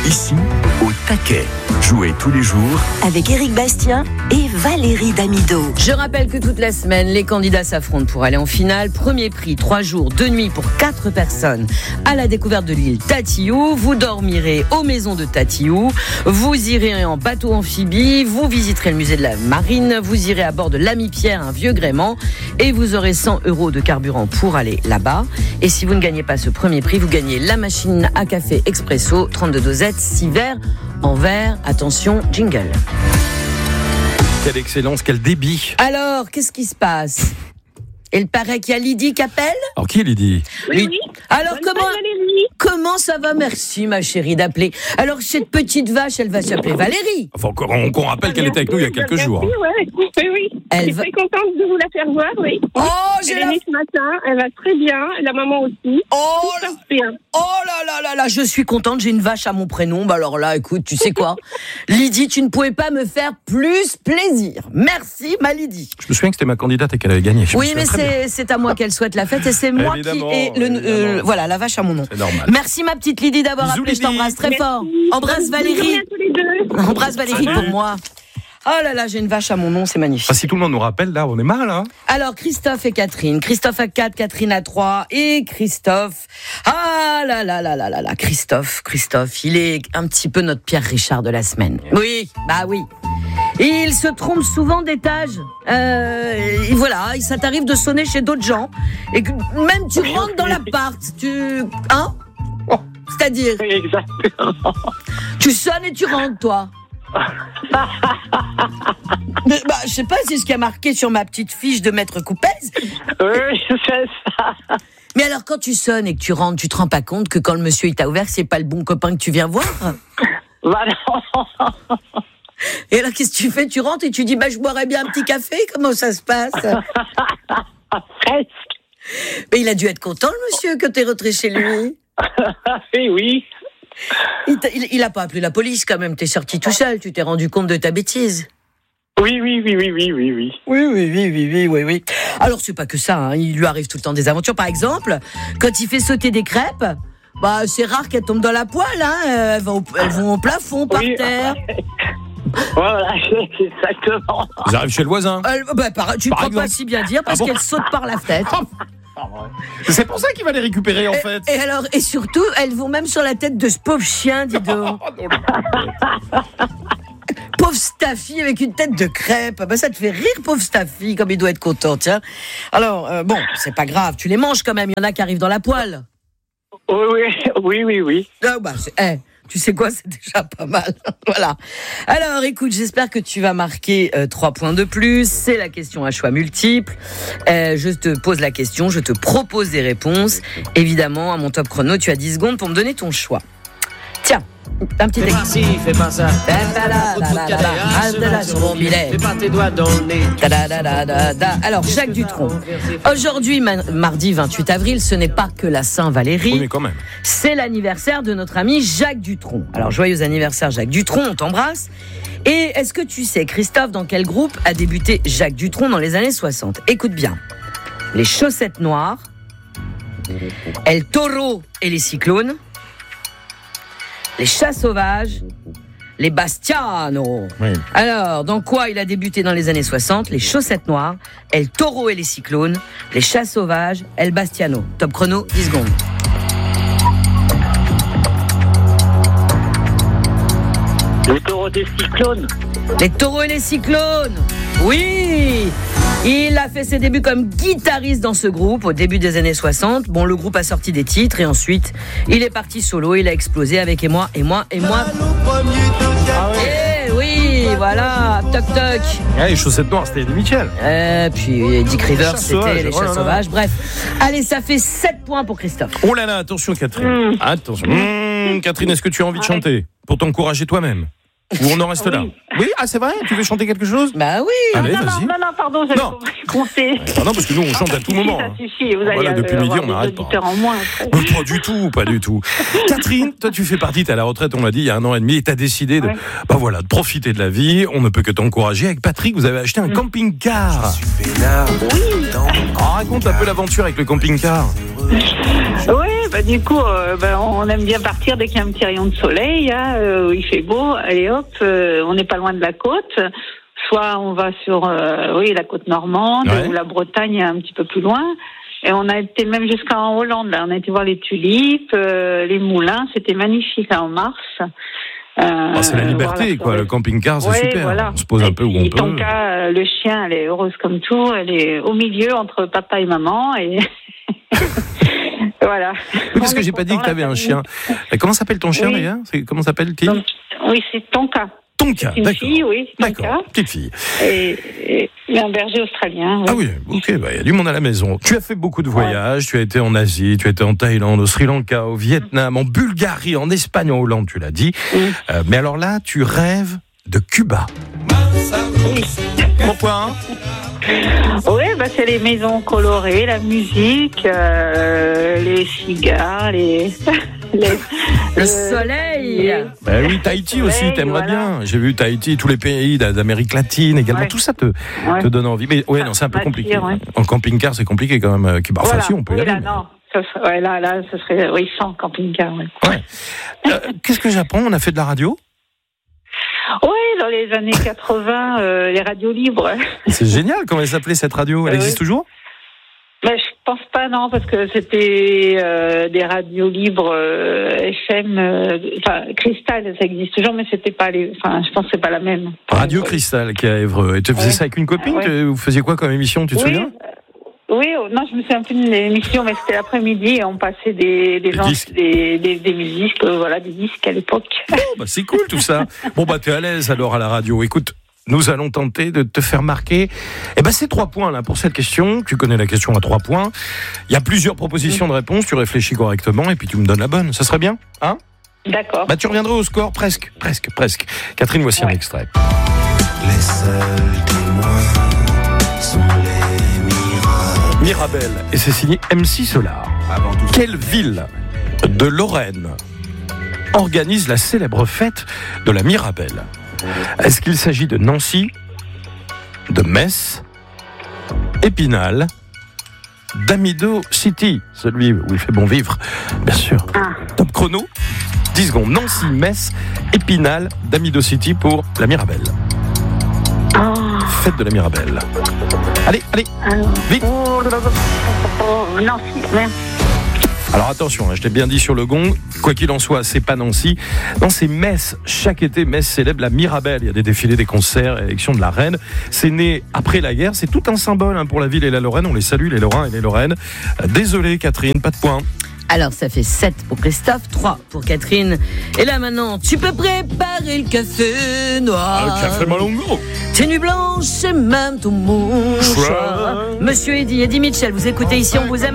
Ici, au taquet. Jouez tous les jours avec Éric Bastien et Valérie Damido. Je rappelle que toute la semaine, les candidats s'affrontent pour aller en finale. Premier prix, 3 jours, 2 nuits pour 4 personnes à la découverte de l'île Tatiou. Vous dormirez aux maisons de Tatiou. Vous irez en bateau amphibie. Vous visiterez le musée de la marine. Vous irez à bord de l'Ami Pierre, un vieux gréement. Et vous aurez 100 € de carburant pour aller là-bas. Et si vous ne gagnez pas ce premier prix, vous gagnez la machine à café Expresso, 32 dosettes, 6 verres en verre. Attention, jingle. Quelle excellence, quel débit. Alors, qu'est-ce qui se passe ? Il paraît qu'il y a Lydie qui appelle ? Alors, qui est Lydie ? Oui. Alors, comment ça va ? Merci, ma chérie, d'appeler. Alors, cette petite vache, elle va s'appeler Valérie. Enfin, on rappelle qu'elle était avec nous il y a quelques jours. Oui. Je suis très contente de vous la faire voir, oui. Elle est née ce matin, elle va très bien, la maman aussi. Oh là, je suis contente, j'ai une vache à mon prénom. Bah alors là, écoute, tu sais quoi ? Lydie, tu ne pouvais pas me faire plus plaisir. Merci, ma Lydie. Je me souviens que c'était ma candidate et qu'elle avait gagné. Oui, mais c'est à moi qu'elle souhaite la fête et c'est moi évidemment, qui ai voilà, la vache à mon nom. C'est normal. Merci ma petite Lydie d'avoir Bisous, appelé, je t'embrasse très fort. Embrasse Valérie. Embrasse Valérie pour moi. Oh là là, j'ai une vache à mon nom, c'est magnifique. Ah, si tout le monde nous rappelle, là, on est mal, hein. Alors, Christophe et Catherine. Christophe à 4, Catherine à 3. Et Christophe. Ah là là là là là là. Christophe, il est un petit peu notre Pierre Richard de la semaine. Oui, bah oui. Il se trompe souvent d'étage. Et voilà, ça t'arrive de sonner chez d'autres gens. Et que même tu rentres dans l'appart. Hein ? C'est-à-dire ? Exactement. Tu sonnes et tu rentres, toi. Mais, je sais pas, c'est ce qui a marqué sur ma petite fiche de maître Coupez. Oui, c'est ça. Mais alors, quand tu sonnes et que tu rentres, tu te rends pas compte que quand le monsieur il t'a ouvert, c'est pas le bon copain que tu viens voir ? Bah non. Et alors, qu'est-ce que tu fais ? Tu rentres et tu dis, je boirais bien un petit café ? Comment ça se passe ? Presque. Mais il a dû être content, le monsieur, que t'es rentré chez lui. Oui. Il a pas appelé la police quand même, t'es sorti tout seul, tu t'es rendu compte de ta bêtise. Oui. Oui. Alors c'est pas que ça, hein. Il lui arrive tout le temps des aventures. Par exemple, quand il fait sauter des crêpes, c'est rare qu'elles tombent dans la poêle, hein. Elles vont au plafond, par terre. Voilà, exactement. Ils arrivent chez le voisin. Tu ne crois pas si bien dire parce qu'elles sautent par la fenêtre. C'est pour ça qu'il va les récupérer, en fait. Et surtout, elles vont même sur la tête de ce pauvre chien, dis donc. Pauvre Staffy avec une tête de crêpe. Ça te fait rire, pauvre Staffy, comme il doit être content, tiens. Alors, c'est pas grave, tu les manges quand même. Il y en a qui arrivent dans la poêle. Oui. Tu sais quoi, c'est déjà pas mal. Voilà. Alors, écoute, j'espère que tu vas marquer 3 points de plus. C'est la question à choix multiples. Je te pose la question, je te propose des réponses. Évidemment, à mon top chrono, tu as 10 secondes pour me donner ton choix. Tiens, un petit extrait. Fais pas ça. Sur mon billet. Fais pas tes doigts dans le nez. Alors, Jacques Dutronc. Aujourd'hui, mardi 28 avril, ce n'est pas que la Saint-Valérie. Oui, mais quand même. C'est l'anniversaire de notre ami Jacques Dutronc. Alors, joyeux anniversaire Jacques Dutronc, on t'embrasse. Et est-ce que tu sais, Christophe, dans quel groupe a débuté Jacques Dutronc dans les années 60 ? Écoute bien. Les Chaussettes Noires, El Toro et les Cyclones, les Chats Sauvages, les Bastiano. Oui. Alors, dans quoi il a débuté dans les années 60 ? Les Chaussettes Noires, El Toro et les Cyclones, les Chats Sauvages, El Bastiano. Top chrono, 10 secondes. Les Taureaux des Cyclones. Les Taureaux et les Cyclones. Oui. Il a fait ses débuts comme guitariste dans ce groupe au début des années 60. Bon, le groupe a sorti des titres et ensuite, il est parti solo. Il a explosé avec Et moi. Eh oui, voilà, toc toc. Les Chaussettes Noires, c'était Eddie Mitchell. Puis Dick Rivers, c'était les Chats Sauvages. Bref, allez, ça fait 7 points pour Christophe. Oh là là, attention Catherine. Attention. Catherine, est-ce que tu as envie de chanter pour t'encourager toi-même ? Ou on en reste là ? Oui, c'est vrai ? Tu veux chanter quelque chose ? Bah oui. Allez, vas-y. Non, pardon, j'avais compté. Non, parce que nous, on chante à tout moment. Ça suffit, vous allez depuis midi, on n'arrête pas. En moins, Pas du tout. Catherine, toi, tu fais partie, t'es à la retraite, on l'a dit, il y a 1 an et demi, et t'as décidé de profiter de la vie. On ne peut que t'encourager. Avec Patrick, vous avez acheté un camping-car. Je suis peinard. Oui. Raconte un peu l'aventure avec le camping-car. Oui, du coup, on aime bien partir dès qu'il y a un petit rayon de soleil, où il fait beau. Allez hop, on n'est pas loin de la côte. Soit on va sur la côte normande ou la Bretagne un petit peu plus loin. Et on a été même jusqu'en Hollande. Là, on a été voir les tulipes, les moulins. C'était magnifique là, en mars. C'est la liberté, quoi. Le camping-car, c'est super. Voilà. On se pose un peu où on peut. Tonka, le chien, elle est heureuse comme tout. Elle est au milieu entre papa et maman. Et voilà. Oui, parce que j'ai pas dit que tu avais un chien. Et comment s'appelle ton chien, d'ailleurs? Comment s'appelle-t-il? Oui, c'est Tonka. Tonka, une d'accord. Fille, oui. D'accord, petite fille. Et un berger australien. Oui. Ah oui, ok, il y a du monde à la maison. Tu as fait beaucoup de voyages, tu as été en Asie, tu as été en Thaïlande, au Sri Lanka, au Vietnam, en Bulgarie, en Espagne, en Hollande, tu l'as dit. Mais alors là, tu rêves de Cuba. Oui. Pourquoi Oui, c'est les maisons colorées, la musique, les cigares, le soleil. Oui, Tahiti aussi, t'aimerais bien. J'ai vu Tahiti, tous les pays d'Amérique latine également. Tout ça te donne envie. Mais non, c'est un peu compliqué. En camping-car, c'est compliqué quand même. Si on peut y aller. Non. Ça serait sans camping-car. Qu'est-ce que j'apprends? On a fait de la radio? Oui, dans les années 80, les radios libres. C'est génial. Comment elle s'appelait cette radio? Elle existe toujours? Je pense pas, non, parce que c'était des radios libres FM, Cristal, ça existe toujours, mais c'était pas je pense que c'est pas la même. Radio Cristal qui est à Évreux. Et tu faisais ça avec une copine? Vous faisiez quoi comme émission, tu te souviens? Oui, non, je me souviens plus de l'émission, mais c'était l'après-midi et on passait des musiques, des disques à l'époque. C'est cool tout ça. Bon, t'es à l'aise alors à la radio. Écoute, nous allons tenter de te faire marquer. C'est 3 points là pour cette question. Tu connais la question à 3 points. Il y a plusieurs propositions de réponse. Tu réfléchis correctement et puis tu me donnes la bonne. Ça serait bien, hein? D'accord. Tu reviendrais au score presque. Catherine, voici un extrait. Les seuls témoins sont les Mirabel, et c'est signé MC Solar. Quelle ville de Lorraine organise la célèbre fête de la Mirabel? Est-ce qu'il s'agit de Nancy, de Metz, Épinal, d'Amido City, celui où il fait bon vivre, bien sûr. Top chrono, 10 secondes. Nancy, Metz, Épinal, d'Amido City pour la Mirabel. Fête de la Mirabel. Allez, vite. Nancy, merde. Alors attention, je t'ai bien dit sur le gong, quoi qu'il en soit, c'est pas Nancy. Non, c'est Metz. Chaque été, Metz célèbre la Mirabel. Il y a des défilés, des concerts, élections de la reine. C'est né après la guerre. C'est tout un symbole pour la ville et la Lorraine. On les salue, les Lorrains et les Lorraines. Désolé, Catherine, pas de points. Alors, ça fait 7 pour Christophe, 3 pour Catherine. Et là, maintenant, tu peux préparer le café noir. Le café Malongo. Tes nuits blanches et même ton mouchoir. Monsieur Eddy Mitchell, vous écoutez ici, on vous aime.